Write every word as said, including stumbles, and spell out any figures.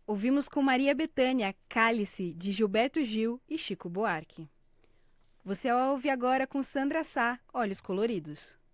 Ouvimos com Maria Bethânia, Cálice, de Gilberto Gil e Chico Buarque. Você ouve agora com Sandra Sá, Olhos Coloridos.